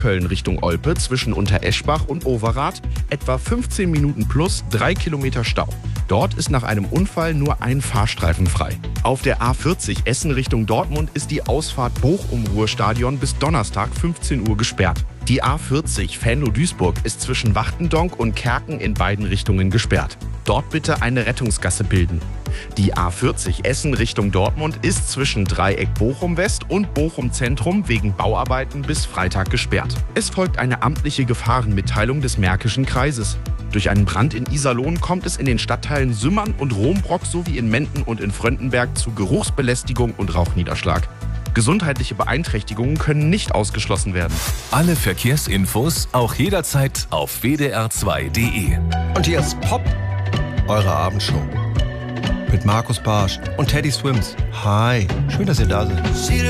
Köln Richtung Olpe zwischen Untereschbach und Overath etwa 15 Minuten plus 3 Kilometer Stau. Dort ist nach einem Unfall nur ein Fahrstreifen frei. Auf der A40 Essen Richtung Dortmund ist die Ausfahrt Bochum-Ruhrstadion bis Donnerstag 15 Uhr gesperrt. Die A40 Venlo-Duisburg ist zwischen Wachtendonk und Kerken in beiden Richtungen gesperrt. Dort bitte eine Rettungsgasse bilden. Die A40 Essen Richtung Dortmund ist zwischen Dreieck Bochum West und Bochum Zentrum wegen Bauarbeiten bis Freitag gesperrt. Es folgt eine amtliche Gefahrenmitteilung des Märkischen Kreises. Durch einen Brand in Iserlohn kommt es in den Stadtteilen Sümmern und Rombrock sowie in Menden und in Fröndenberg zu Geruchsbelästigung und Rauchniederschlag. Gesundheitliche Beeinträchtigungen können nicht ausgeschlossen werden. Alle Verkehrsinfos auch jederzeit auf wdr2.de. Und hier ist Pop, eure Abendshow. Mit Markus Barsch und Teddy Swims. Hi, schön, dass ihr da seid.